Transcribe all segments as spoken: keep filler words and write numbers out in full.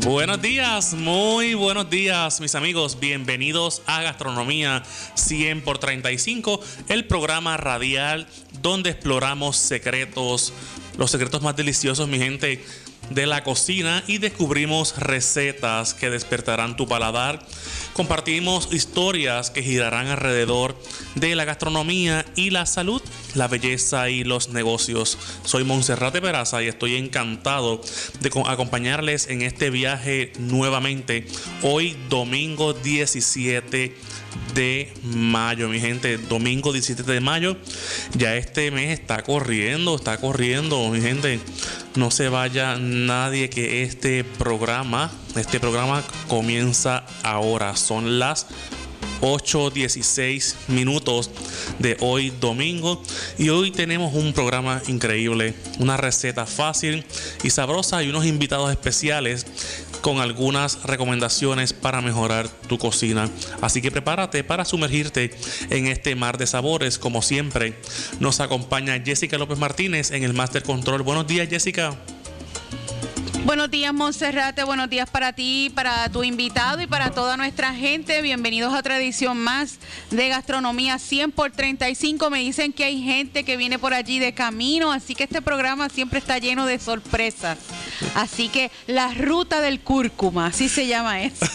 Buenos días, muy buenos días, mis amigos. Bienvenidos a Gastronomía cien por treinta y cinco, el programa radial donde exploramos secretos, los secretos más deliciosos, mi gente, de la cocina, y descubrimos recetas que despertarán tu paladar. Compartimos historias que girarán alrededor de la gastronomía y la salud, la belleza y los negocios. Soy Monserrate Peraza y estoy encantado de acompañarles en este viaje nuevamente. Hoy, domingo diecisiete de mayo, mi gente, domingo diecisiete de mayo. Ya este mes está corriendo, está corriendo, mi gente. No se vaya nadie, que este programa, este programa comienza ahora. Son las ocho dieciséis minutos de hoy domingo, y hoy tenemos un programa increíble, una receta fácil y sabrosa y unos invitados especiales con algunas recomendaciones para mejorar tu cocina. Así que prepárate para sumergirte en este mar de sabores. Como siempre, nos acompaña Jessica López Martínez en el Master Control. Buenos días, Jessica. Buenos días, Monserrate. Buenos días para ti, para tu invitado y para toda nuestra gente. Bienvenidos a otra edición más de Gastronomía cien por treinta y cinco. Me dicen que hay gente que viene por allí de camino, así que este programa siempre está lleno de sorpresas. Así que la ruta del cúrcuma, así se llama eso.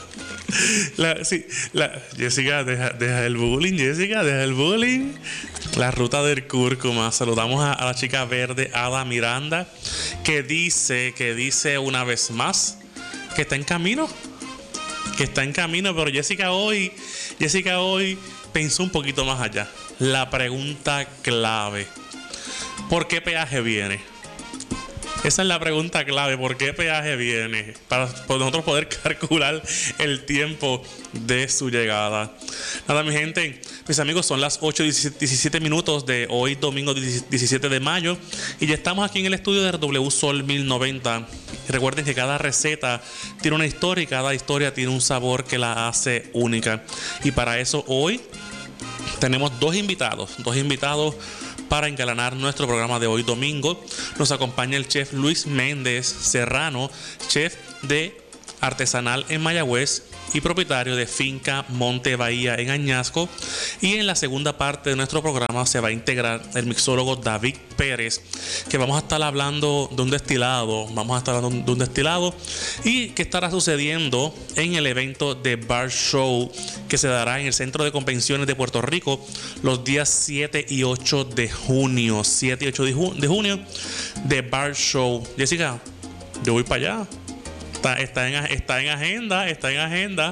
La, sí, la, Jessica, deja, deja el bullying, Jessica, deja el bullying. La ruta del cúrcuma. Saludamos a, a la chica verde, Ada Miranda, que dice, que dice una vez más que está en camino, que está en camino, pero Jessica hoy, Jessica hoy pensó un poquito más allá. La pregunta clave: ¿por qué peaje viene? Esa es la pregunta clave. ¿Por qué peaje viene? Para nosotros poder calcular el tiempo de su llegada. Nada, mi gente, mis amigos, son las ocho diecisiete minutos de hoy, domingo diecisiete de mayo. Y ya estamos aquí en el estudio de W Sol mil noventa. Y recuerden que cada receta tiene una historia y cada historia tiene un sabor que la hace única. Y para eso hoy tenemos dos invitados, dos invitados para engalanar nuestro programa de hoy domingo. Nos acompaña el chef Luis Méndez Serrano, chef de Artesanal en Mayagüez y propietario de Finca Monte Bahía en Añasco. Y en la segunda parte de nuestro programa se va a integrar el mixólogo David Pérez, que vamos a estar hablando de un destilado, vamos a estar hablando de un destilado y qué estará sucediendo en el evento de Bar Show que se dará en el Centro de Convenciones de Puerto Rico los días siete y ocho de junio. siete y ocho de junio de Bar Show. Jessica, yo voy para allá. Está, está, en, está en agenda, está en agenda.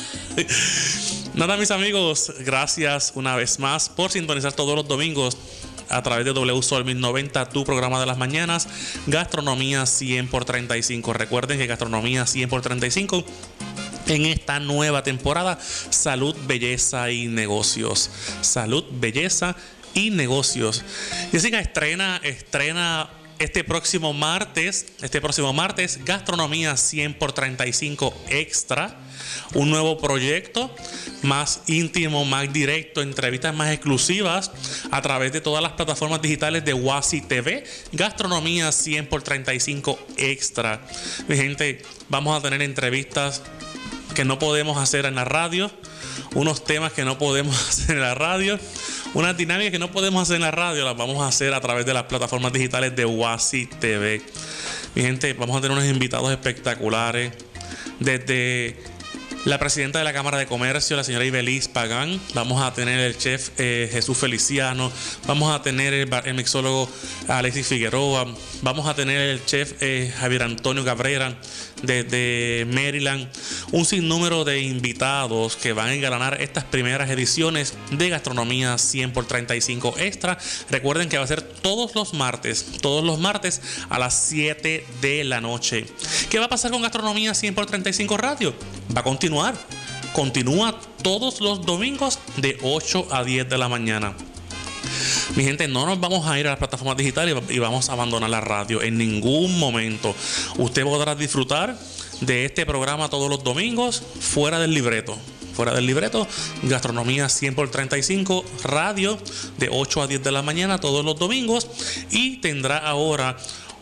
Nada, mis amigos, gracias una vez más por sintonizar todos los domingos a través de W Sol mil noventa, tu programa de las mañanas, Gastronomía cien por treinta y cinco. Recuerden que Gastronomía cien por treinta y cinco, en esta nueva temporada, salud, belleza y negocios. Salud, belleza y negocios. Jessica, estrena, estrena Este próximo martes, este próximo martes, Gastronomía cien por treinta y cinco Extra, un nuevo proyecto más íntimo, más directo, entrevistas más exclusivas a través de todas las plataformas digitales de Wasi T V. Gastronomía cien por treinta y cinco Extra. Mi gente, vamos a tener entrevistas que no podemos hacer en la radio, unos temas que no podemos hacer en la radio, unas dinámicas que no podemos hacer en la radio, las vamos a hacer a través de las plataformas digitales de Wasi T V. Mi gente, vamos a tener unos invitados espectaculares, desde la presidenta de la Cámara de Comercio, la señora Ibeliz Pagán. Vamos a tener el chef eh, Jesús Feliciano. Vamos a tener el, el mixólogo Alexis Figueroa. Vamos a tener el chef eh, Javier Antonio Cabrera desde Maryland. Un sinnúmero de invitados que van a engalanar estas primeras ediciones de Gastronomía cien por treinta y cinco Extra. Recuerden que va a ser todos los martes, todos los martes a las siete de la noche. ¿Qué va a pasar con Gastronomía cien por treinta y cinco Radio? Va a continuar. Continúa todos los domingos de ocho a diez de la mañana. Mi gente, no nos vamos a ir a las plataformas digitales y vamos a abandonar la radio en ningún momento. Usted podrá disfrutar de este programa todos los domingos fuera del libreto. Fuera del libreto, Gastronomía cien por treinta y cinco Radio de ocho a diez de la mañana todos los domingos. Y tendrá ahora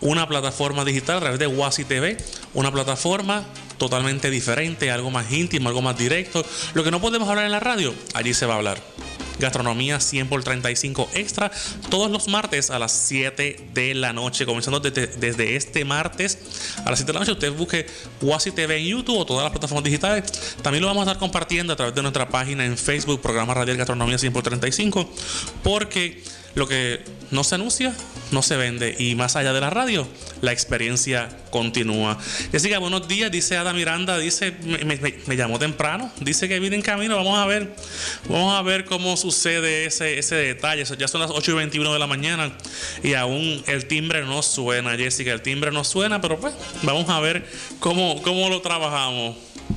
una plataforma digital a través de Guasi T V, una plataforma totalmente diferente, algo más íntimo, algo más directo. Lo que no podemos hablar en la radio, allí se va a hablar. Gastronomía cien por treinta y cinco Extra, todos los martes a las siete de la noche, comenzando desde, desde este martes a las siete de la noche. Usted busque Guasi T V en YouTube o todas las plataformas digitales. También lo vamos a estar compartiendo a través de nuestra página en Facebook, programa radial Gastronomía cien por treinta y cinco, porque lo que no se anuncia, no se vende. Y más allá de la radio, la experiencia continúa. Jessica, buenos días. Dice Ada Miranda, dice, me, me, me llamó temprano. Dice que viene en camino. Vamos a ver, vamos a ver cómo sucede ese, ese detalle. Ya son las ocho y veintiuno de la mañana y aún el timbre no suena, Jessica. El timbre no suena, pero pues vamos a ver cómo, cómo lo trabajamos.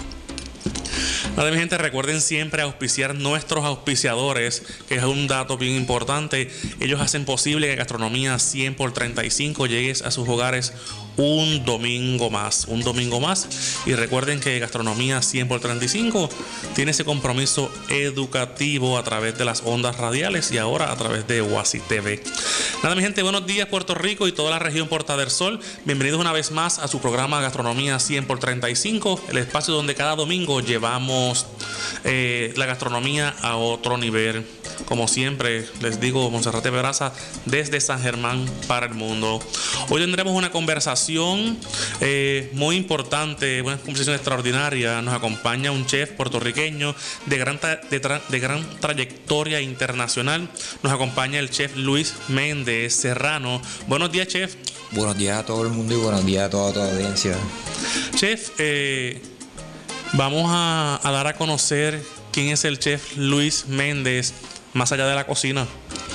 Nada, mi gente, recuerden siempre auspiciar nuestros auspiciadores, que es un dato bien importante. Ellos hacen posible que Gastronomía cien por treinta y cinco llegue a sus hogares un domingo más, un domingo más. Y recuerden que Gastronomía cien por treinta y cinco tiene ese compromiso educativo a través de las ondas radiales y ahora a través de Guasi T V. Nada, mi gente, buenos días Puerto Rico y toda la región Porta del Sol. Bienvenidos una vez más a su programa Gastronomía cien por treinta y cinco, el espacio donde cada domingo llevamos eh, la gastronomía a otro nivel. Como siempre, les digo, Monserrate Peraza desde San Germán para el mundo. Hoy tendremos una conversación eh, muy importante, una conversación extraordinaria. Nos acompaña un chef puertorriqueño de gran, tra- de, tra- de gran trayectoria internacional. Nos acompaña el chef Luis Méndez Serrano. Buenos días, chef. Buenos días a todo el mundo y buenos días a toda tu audiencia. Chef, eh, vamos a, a dar a conocer quién es el chef Luis Méndez más allá de la cocina.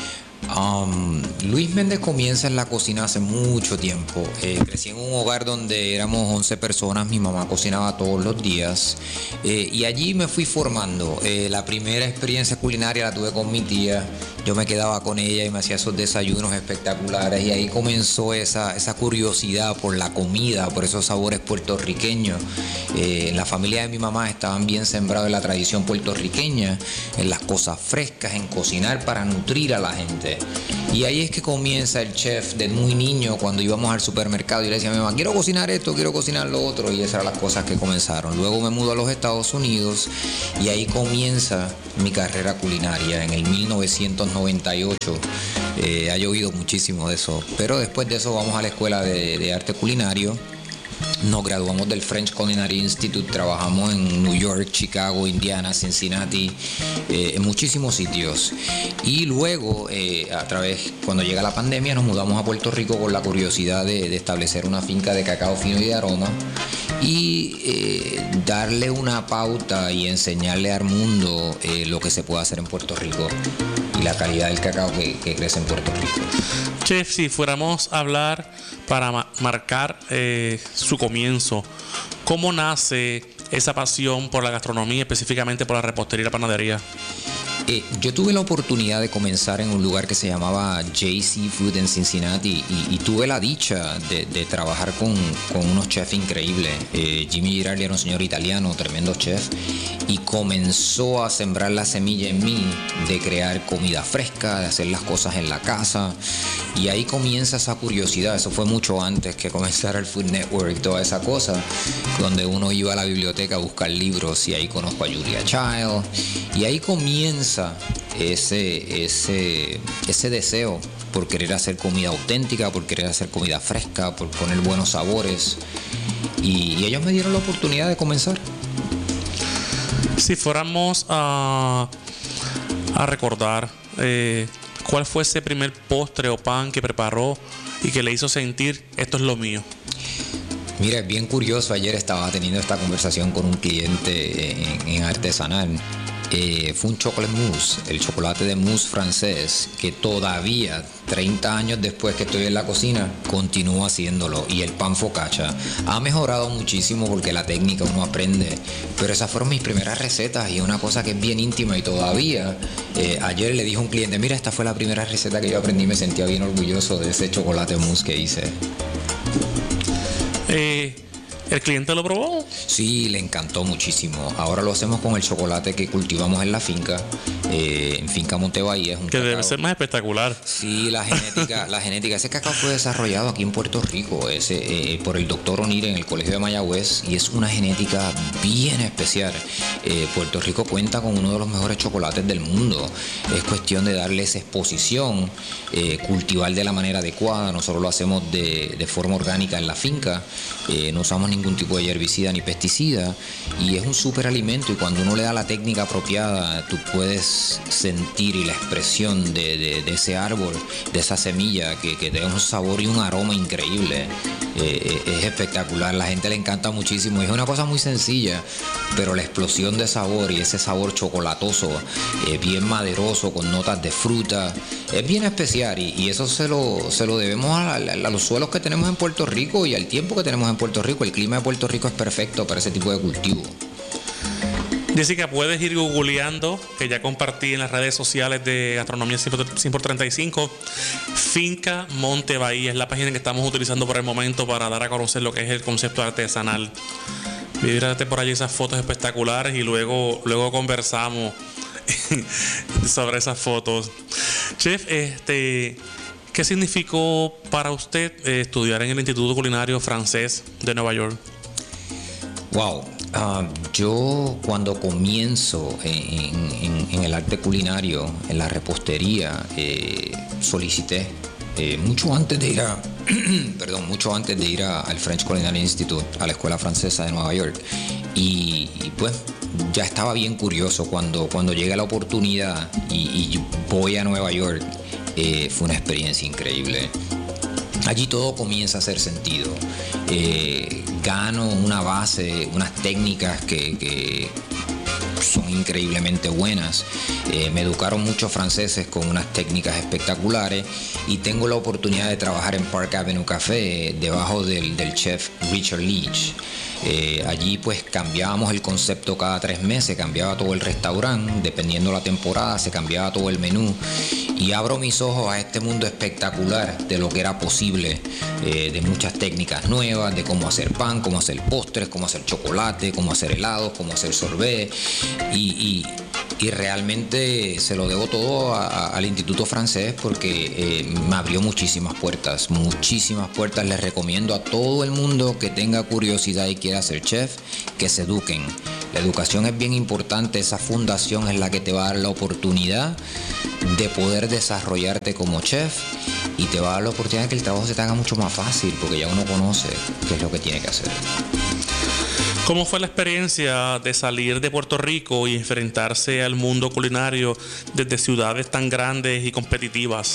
Um, Luis Méndez comienza en la cocina hace mucho tiempo. Eh, crecí en un hogar donde éramos once personas. Mi mamá cocinaba todos los días eh, y allí me fui formando. Eh, la primera experiencia culinaria la tuve con mi tía. Yo me quedaba con ella y me hacía esos desayunos espectaculares y ahí comenzó esa, esa curiosidad por la comida, por esos sabores puertorriqueños. Eh, en la familia de mi mamá estaban bien sembrados en la tradición puertorriqueña, en las cosas frescas, en cocinar para nutrir a la gente. Y ahí es que comienza el chef de muy niño. Cuando íbamos al supermercado y le decía a mi mamá, quiero cocinar esto, quiero cocinar lo otro, y esas eran las cosas que comenzaron. Luego me mudo a los Estados Unidos y ahí comienza mi carrera culinaria en el mil novecientos noventa y ocho. Eh, ha llovido muchísimo de eso, pero después de eso vamos a la escuela de, de arte culinario. Nos graduamos del French Culinary Institute, trabajamos en New York, Chicago, Indiana, Cincinnati, eh, en muchísimos sitios. Y luego, eh, a través, cuando llega la pandemia, nos mudamos a Puerto Rico con la curiosidad de, de establecer una finca de cacao fino y de aroma y eh, darle una pauta y enseñarle al mundo eh, lo que se puede hacer en Puerto Rico y la calidad del cacao que, que crece en Puerto Rico. Chef, si fuéramos a hablar para ma- marcar eh, su comienzo, ¿cómo nace esa pasión por la gastronomía, específicamente por la repostería y la panadería? Eh, yo tuve la oportunidad de comenzar en un lugar que se llamaba J Seafood en Cincinnati y, y tuve la dicha de, de trabajar con, con unos chefs increíbles. Eh, Jimmy Girardi era un señor italiano, tremendo chef, y comenzó a sembrar la semilla en mí de crear comida fresca, de hacer las cosas en la casa, y ahí comienza esa curiosidad. Eso fue mucho antes que comenzara el Food Network y toda esa cosa, donde uno iba a la biblioteca a buscar libros y ahí conozco a Julia Child y ahí comienza ese, ese, ese deseo por querer hacer comida auténtica, por querer hacer comida fresca, por poner buenos sabores, y, y ellos me dieron la oportunidad de comenzar. Si fuéramos a, a recordar eh, cuál fue ese primer postre o pan que preparó y que le hizo sentir esto es lo mío. Mira, es bien curioso. Ayer estaba teniendo esta conversación con un cliente en, en artesanal. Eh, fue un chocolate mousse, el chocolate de mousse francés, que todavía, treinta años después que estoy en la cocina, continúo haciéndolo. Y el pan focaccia ha mejorado muchísimo porque la técnica uno aprende, pero esas fueron mis primeras recetas y es una cosa que es bien íntima. Y todavía, eh, ayer le dije a un cliente, mira, esta fue la primera receta que yo aprendí y me sentía bien orgulloso de ese chocolate mousse que hice. Eh, ¿El cliente lo probó? Sí, le encantó muchísimo. Ahora lo hacemos con el chocolate que cultivamos en la finca, eh, en Finca Montebahía. Es un que cacao. Debe ser más espectacular. Sí, la genética, la genética. Ese cacao fue desarrollado aquí en Puerto Rico, ese, eh, por el doctor O'Neill en el Colegio de Mayagüez, y es una genética bien especial. Eh, Puerto Rico cuenta con uno de los mejores chocolates del mundo. Es cuestión de darle esa exposición, eh, cultivar de la manera adecuada. Nosotros lo hacemos de, de forma orgánica en la finca. Eh, no usamos ningún tipo de herbicida ni pesticida, y es un súper alimento, y cuando uno le da la técnica apropiada, tú puedes sentir y la expresión de, de, de ese árbol, de esa semilla que, que te da un sabor y un aroma increíble. Eh, es espectacular, la gente le encanta muchísimo, es una cosa muy sencilla, pero la explosión de sabor y ese sabor chocolatoso, eh, bien maderoso, con notas de fruta, es bien especial, y, y eso se lo, se lo debemos a, a, a los suelos que tenemos en Puerto Rico y al tiempo que tenemos en Puerto Rico. El clima de Puerto Rico es perfecto para ese tipo de cultivo. Jessica, puedes ir googleando, que ya compartí en las redes sociales de Gastronomía cien por treinta y cinco, Finca Montebahía, es la página que estamos utilizando por el momento para dar a conocer lo que es el concepto artesanal. Mírate por allí esas fotos espectaculares y luego, luego conversamos sobre esas fotos. Chef, este, ¿qué significó para usted eh, estudiar en el Instituto Culinario Francés de Nueva York? Wow. Uh, yo cuando comienzo en, en, en el arte culinario, en la repostería, eh, solicité eh, mucho antes de ir a, perdón, mucho antes de ir a, al French Culinary Institute, a la Escuela Francesa de Nueva York, y, y pues ya estaba bien curioso cuando, cuando llega la oportunidad y, y voy a Nueva York. Eh, fue una experiencia increíble. Allí todo comienza a hacer sentido. Eh, gano una base, unas técnicas que, que son increíblemente buenas. Eh, me educaron muchos franceses con unas técnicas espectaculares, y tengo la oportunidad de trabajar en Park Avenue Café debajo del, del chef Richard Leach. Eh, allí pues cambiábamos el concepto cada tres meses, cambiaba todo el restaurante, dependiendo la temporada se cambiaba todo el menú, y abro mis ojos a este mundo espectacular de lo que era posible, eh, de muchas técnicas nuevas, de cómo hacer pan, cómo hacer postres, cómo hacer chocolate, cómo hacer helados, cómo hacer sorbet, y, y Y realmente se lo debo todo a, a, al Instituto Francés, porque eh, me abrió muchísimas puertas, muchísimas puertas. Les recomiendo a todo el mundo que tenga curiosidad y quiera ser chef, que se eduquen. La educación es bien importante, esa fundación es la que te va a dar la oportunidad de poder desarrollarte como chef, y te va a dar la oportunidad de que el trabajo se te haga mucho más fácil, porque ya uno conoce qué es lo que tiene que hacer. ¿Cómo fue la experiencia de salir de Puerto Rico y enfrentarse al mundo culinario desde ciudades tan grandes y competitivas?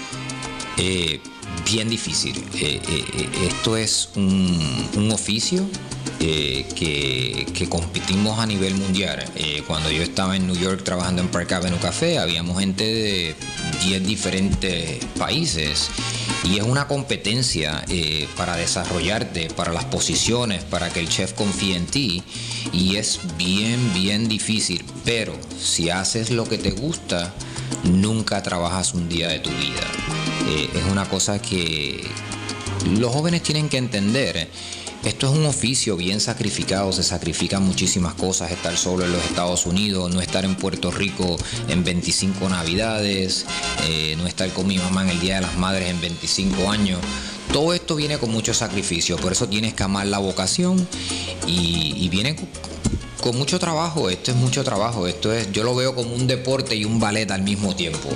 Eh, bien difícil. Eh, eh, esto es un, un oficio eh, que, que competimos a nivel mundial. Eh, cuando yo estaba en New York trabajando en Park Avenue Café, habíamos gente de diez diferentes países. Y es una competencia eh, para desarrollarte, para las posiciones, para que el chef confíe en ti. Y es bien, bien difícil. Pero si haces lo que te gusta, nunca trabajas un día de tu vida. Eh, es una cosa que los jóvenes tienen que entender. Esto es un oficio bien sacrificado, se sacrifican muchísimas cosas, estar solo en los Estados Unidos, no estar en Puerto Rico en veinticinco navidades, eh, no estar con mi mamá en el Día de las Madres en veinticinco años. Todo esto viene con mucho sacrificio, por eso tienes que amar la vocación, y, y viene con, con mucho trabajo. Esto es mucho trabajo, esto es, yo lo veo como un deporte y un ballet al mismo tiempo.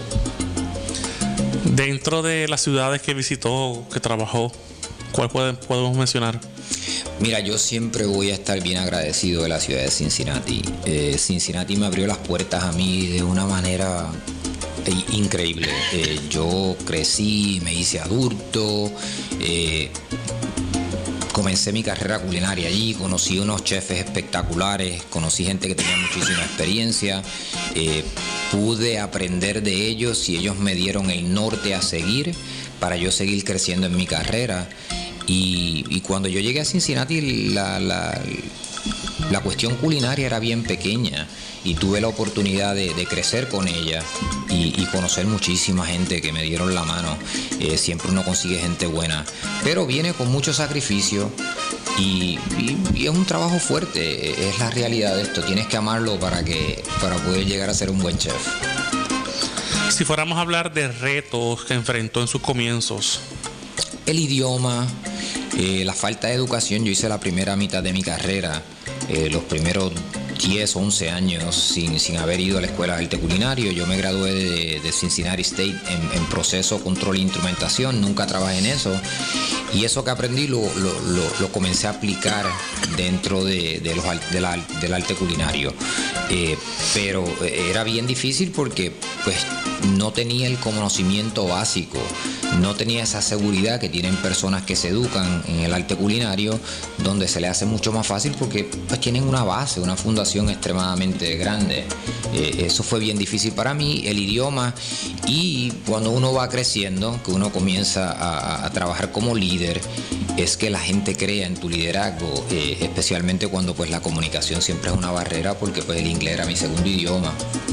Dentro de las ciudades que visitó, que trabajó, ¿cuál podemos mencionar? Mira, yo siempre voy a estar bien agradecido de la ciudad de Cincinnati. Eh, Cincinnati me abrió las puertas a mí de una manera increíble. Eh, yo crecí, me hice adulto, eh, comencé mi carrera culinaria allí, conocí unos chefs espectaculares, conocí gente que tenía muchísima experiencia, eh, pude aprender de ellos, y ellos me dieron el norte a seguir para yo seguir creciendo en mi carrera. Y, y cuando yo llegué a Cincinnati, la, la, la cuestión culinaria era bien pequeña, y tuve la oportunidad de, de crecer con ella y, y conocer muchísima gente que me dieron la mano. Eh, siempre uno consigue gente buena, pero viene con mucho sacrificio. Y, y, y es un trabajo fuerte, es la realidad de esto. Tienes que amarlo para, que, para poder llegar a ser un buen chef. Si fuéramos a hablar de retos que enfrentó en sus comienzos. El idioma, eh, la falta de educación. Yo hice la primera mitad de mi carrera, eh, los primeros diez o once años sin, sin haber ido a la escuela de arte culinario. Yo me gradué de, de Cincinnati State en, en proceso, control e instrumentación. Nunca trabajé en eso. Y eso que aprendí lo, lo, lo, lo comencé a aplicar dentro de, de los, de la, del arte culinario. Eh, pero era bien difícil porque pues, no tenía el conocimiento básico, no tenía esa seguridad que tienen personas que se educan en el arte culinario, donde se les hace mucho más fácil porque pues, tienen una base, una fundación extremadamente grande. Eh, eso fue bien difícil para mí, el idioma, y cuando uno va creciendo, que uno comienza a, a trabajar como líder, es que la gente crea en tu liderazgo, eh, especialmente cuando pues la comunicación siempre es una barrera, porque pues el inglés era mi segundo idioma.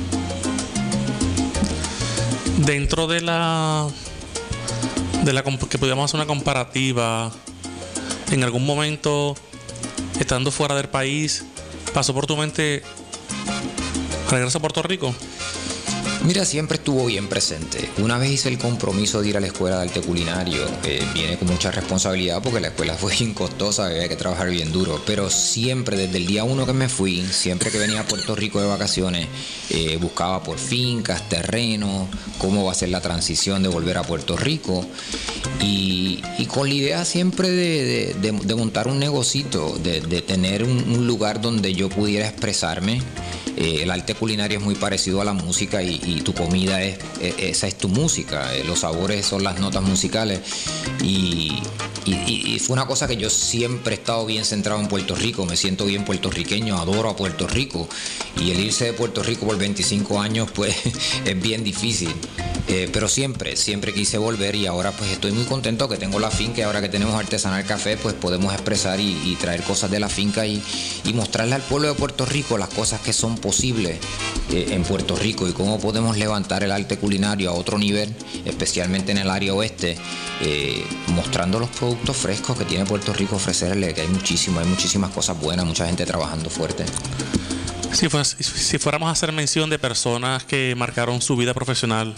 Dentro de la de la que podíamos hacer una comparativa, en algún momento estando fuera del país pasó por tu mente regreso a Puerto Rico. Mira, siempre estuvo bien presente. Una vez hice el compromiso de ir a la escuela de arte culinario. Eh, viene con mucha responsabilidad porque la escuela fue bien costosa, había que trabajar bien duro. Pero siempre, desde el día uno que me fui, siempre que venía a Puerto Rico de vacaciones, eh, buscaba por fincas, terrenos, cómo va a ser la transición de volver a Puerto Rico. Y, y con la idea siempre de, de, de, de montar un negocito, de, de tener un, un lugar donde yo pudiera expresarme. Eh, el arte culinario es muy parecido a la música y, y tu comida es, es, esa es tu música, eh, los sabores son las notas musicales y, y, y fue una cosa que yo siempre he estado bien centrado en Puerto Rico, me siento bien puertorriqueño, adoro a Puerto Rico y el irse de Puerto Rico por veinticinco años pues es bien difícil, eh, pero siempre, siempre quise volver y ahora pues estoy muy contento que tengo la finca y ahora que tenemos Artesanal Café pues podemos expresar y, y traer cosas de la finca y, y mostrarle al pueblo de Puerto Rico las cosas que son posible eh, en Puerto Rico y cómo podemos levantar el arte culinario a otro nivel, especialmente en el área oeste, eh, mostrando los productos frescos que tiene Puerto Rico ofrecerle, que hay muchísimo, hay muchísimas cosas buenas, mucha gente trabajando fuerte. Si, fue, si fuéramos a hacer mención de personas que marcaron su vida profesional.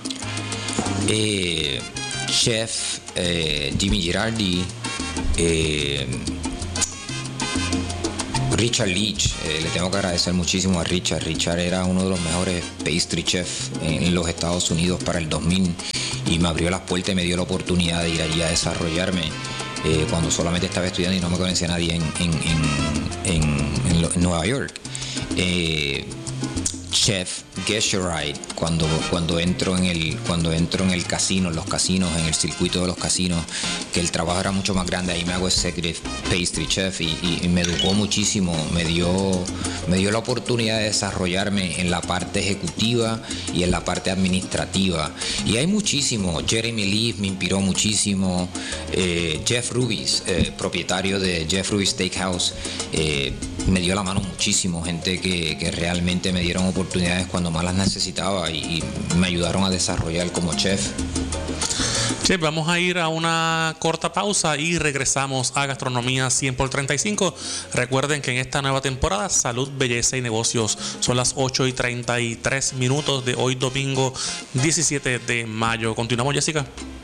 Eh, chef eh, Jimmy Girardi, eh, Richard Leach, eh, le tengo que agradecer muchísimo a Richard. Richard era uno de los mejores pastry chefs en los Estados Unidos para el dos mil y me abrió las puertas y me dio la oportunidad de ir allí a desarrollarme eh, cuando solamente estaba estudiando y no me conocía nadie en, en, en, en, en, en Nueva York. Eh, Chef Gesherite, cuando, cuando entro en el cuando entro en el casino, en los casinos, en el circuito de los casinos, que el trabajo era mucho más grande, ahí me hago executive pastry chef y, y, y me educó muchísimo, me dio, me dio la oportunidad de desarrollarme en la parte ejecutiva y en la parte administrativa. Y hay muchísimo, Jeremy Leaf me inspiró muchísimo, eh, Jeff Rubis, eh, propietario de Jeff Rubis Steakhouse, eh, me dio la mano muchísimo, gente que, que realmente me dieron oportunidades cuando más las necesitaba y, y me ayudaron a desarrollar como chef. Chef, vamos a ir a una corta pausa y regresamos a Gastronomía cien por treinta y cinco. Recuerden que en esta nueva temporada, Salud, Belleza y Negocios, son las ocho y treinta y tres minutos de hoy domingo diecisiete de mayo. Continuamos, Jessica.